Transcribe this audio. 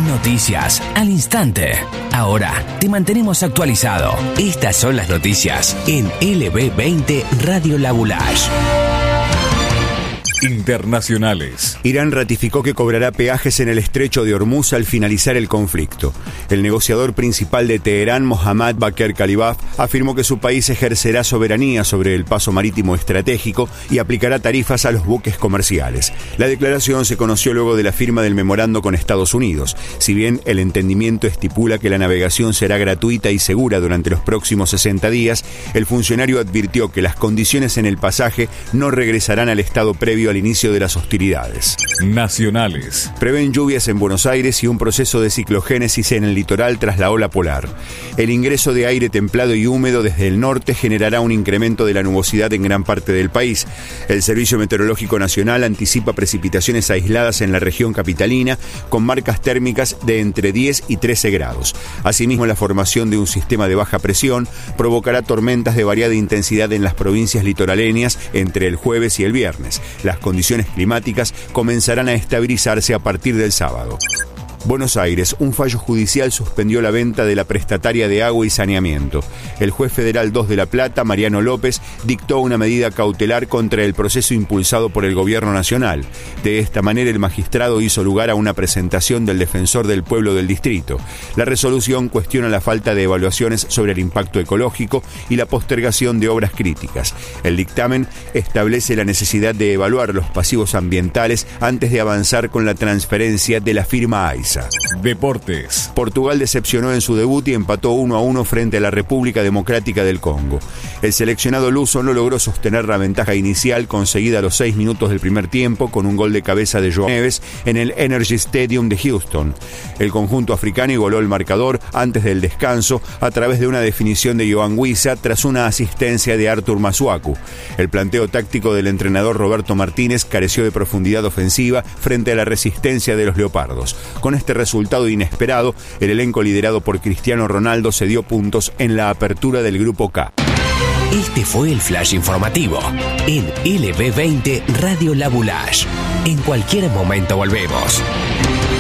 Noticias al instante. Ahora te mantenemos actualizado. Estas son las noticias en LB20 Radio Labulash. Internacionales. Irán ratificó que cobrará peajes en el estrecho de Hormuz al finalizar el conflicto. El negociador principal de Teherán, Mohammad Bakr Kalibaf, afirmó que su país ejercerá soberanía sobre el paso marítimo estratégico y aplicará tarifas a los buques comerciales. La declaración se conoció luego de la firma del memorando con Estados Unidos. Si bien el entendimiento estipula que la navegación será gratuita y segura durante los próximos 60 días, el funcionario advirtió que las condiciones en el pasaje no regresarán al estado previo al inicio de las hostilidades. Nacionales. Prevén lluvias en Buenos Aires y un proceso de ciclogénesis en el litoral tras la ola polar. El ingreso de aire templado y húmedo desde el norte generará un incremento de la nubosidad en gran parte del país. El Servicio Meteorológico Nacional anticipa precipitaciones aisladas en la región capitalina con marcas térmicas de entre 10 y 13 grados. Asimismo, la formación de un sistema de baja presión provocará tormentas de variada intensidad en las provincias litoraleñas entre el jueves y el viernes. Las condiciones climáticas comenzarán a estabilizarse a partir del sábado. Buenos Aires, un fallo judicial suspendió la venta de la prestataria de agua y saneamiento. El juez federal 2 de La Plata, Mariano López, dictó una medida cautelar contra el proceso impulsado por el gobierno nacional. De esta manera, el magistrado hizo lugar a una presentación del defensor del pueblo del distrito. La resolución cuestiona la falta de evaluaciones sobre el impacto ecológico y la postergación de obras críticas. El dictamen establece la necesidad de evaluar los pasivos ambientales antes de avanzar con la transferencia de la firma AISA. Deportes. Portugal decepcionó en su debut y empató 1-1 frente a la República Democrática del Congo. El seleccionado luso no logró sostener la ventaja inicial conseguida a los 6 minutos del primer tiempo con un gol de cabeza de Joao Neves en el Energy Stadium de Houston. El conjunto africano igualó el marcador antes del descanso a través de una definición de Yoan Wissa tras una asistencia de Artur Masuaku. El planteo táctico del entrenador Roberto Martínez careció de profundidad ofensiva frente a la resistencia de los leopardos. Con este resultado inesperado, el elenco liderado por Cristiano Ronaldo se dio puntos en la apertura del Grupo K. Este fue el flash informativo en LB20 Radio Labulash. En cualquier momento volvemos.